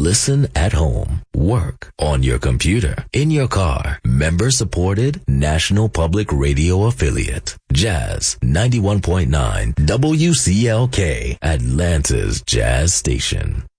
Listen at home, work, on your computer, in your car. Member-supported National Public Radio affiliate. Jazz 91.9 WCLK, Atlanta's Jazz Station.